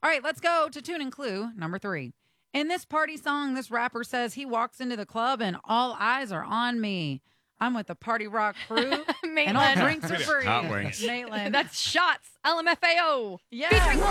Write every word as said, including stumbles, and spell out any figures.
All right, let's go to tune and clue number three. In this party song, this rapper says he walks into the club and all eyes are on me. I'm with the Party Rock crew, and all Maitland. drinks are free. Hot wings. Maitland. That's Shots. L M F A O. Yeah. Featuring Lil